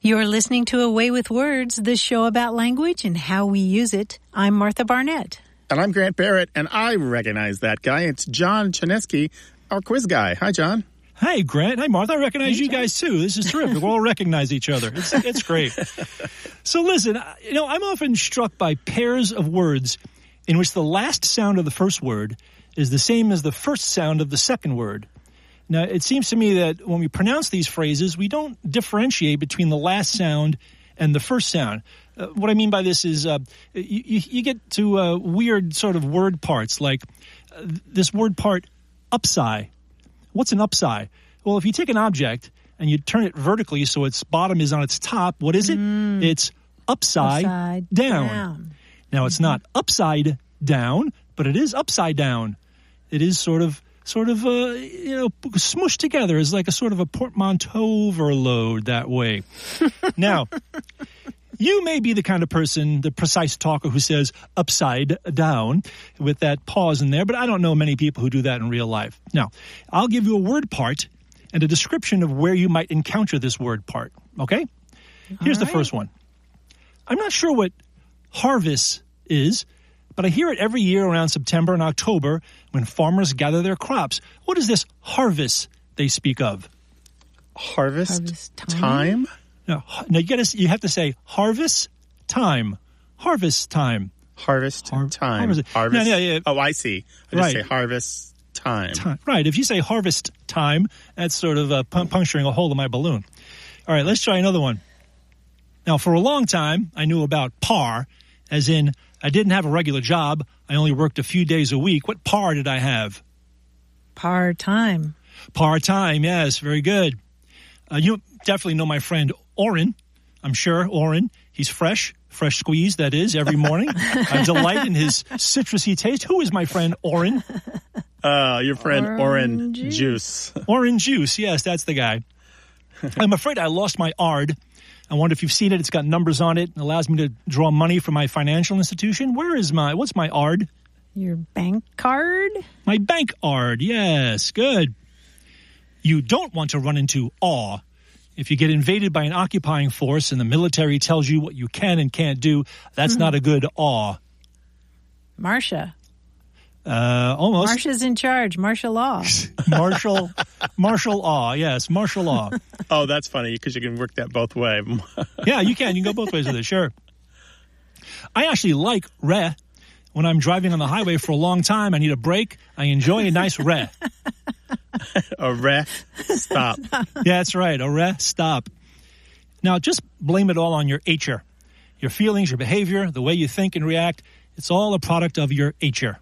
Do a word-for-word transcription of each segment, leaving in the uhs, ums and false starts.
You're listening to A Way with Words, the show about language and how we use it. I'm Martha Barnett. And I'm Grant Barrett, and I recognize that guy. It's John Chaneski, our quiz guy. Hi, John. Hi, Grant. Hi, Martha. I recognize Hey, you John. guys, too. This is terrific. We all recognize each other. It's, it's great. So listen, you know, I'm often struck by pairs of words in which the last sound of the first word is the same as the first sound of the second word. Now, it seems to me that when we pronounce these phrases, we don't differentiate between the last sound and the first sound. Uh, what I mean by this is uh, you, you get to uh, weird sort of word parts, like uh, this word part, upside. What's an upside? Well, if you take an object and you turn it vertically so its bottom is on its top, what is it? Mm. It's upside, upside down. down. Now, it's mm-hmm. not upside down, but it is upside down. It is sort of sort of, uh, you know, smushed together as like a sort of a portmanteau overload that way. Now, you may be the kind of person, the precise talker who says upside down with that pause in there, but I don't know many people who do that in real life. Now, I'll give you a word part and a description of where you might encounter this word part, okay? Here's All the right. first one. I'm not sure what harvest is, but I hear it every year around September and October when farmers gather their crops. What is this harvest they speak of? Harvest, Harvest time? time? No, no, you got to. You have to say harvest time. Harvest time. Harvest Har- time. harvest- Harvest. Yeah, yeah, yeah. Oh, I see. I just Right. say harvest time. Time. Right. If you say harvest time, that's sort of uh, pu- puncturing a hole in my balloon. All right, let's try another one. Now, for a long time, I knew about par, as in I didn't have a regular job. I only worked a few days a week. What par did I have? Part-time. Part-time, yes, very good. Uh, you definitely know my friend Oren, I'm sure, Oren. He's fresh, fresh squeezed, that is, every morning. I delight in his citrusy taste. Who is my friend Oren? Uh, your friend Orange, Orange Juice. juice. Orange Juice, yes, that's the guy. I'm afraid I lost my A R D. I wonder if you've seen it. It's got numbers on it. It allows me to draw money from my financial institution. Where is my, what's my A R D? Your bank card? My bank A R D, yes, good. You don't want to run into awe. If you get invaded by an occupying force and the military tells you what you can and can't do, that's mm-hmm. not a good awe. Marcia. Uh, almost. Marcia's in charge. Martial law. Martial, martial law, yes, martial law. Oh, that's funny because you can work that both ways. Yeah, you can. You can go both ways with it, sure. I actually like re. When I'm driving on the highway for a long time, I need a break. I enjoy a nice re. A rest stop. Yeah, that's right. A rest stop. Now, just blame it all on your H-er. Your feelings, your behavior, the way you think and react. It's all a product of your H-er.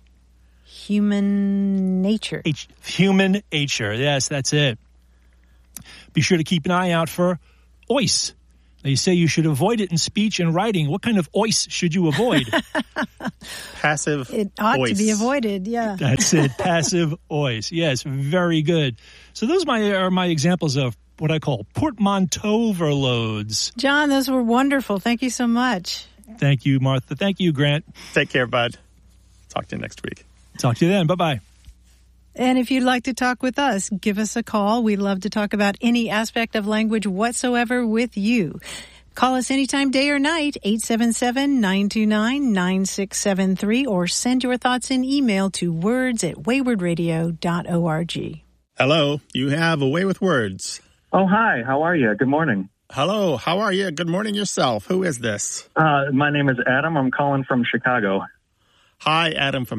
Human nature. H- human H-er. Yes, that's it. Be sure to keep an eye out for ois. They say you should avoid it in speech and writing. What kind of ois should you avoid? Passive It ought voice. to be avoided, yeah. That's it. Passive ois. Yes, very good. So those my, are my examples of what I call portmanteau overloads. John, those were wonderful. Thank you so much. Thank you, Martha. Thank you, Grant. Take care, bud. Talk to you next week. Talk to you then. Bye-bye. And if you'd like to talk with us, give us a call. We'd love to talk about any aspect of language whatsoever with you. Call us anytime, day or night, eight seven seven, nine two nine, nine six seven three, or send your thoughts in email to words at wayward radio dot org. Hello, you have A Way with Words. Oh, hi. How are you? Good morning. Hello, how are you? Good morning yourself. Who is this? Uh, my name is Adam. I'm calling from Chicago. Hi, Adam from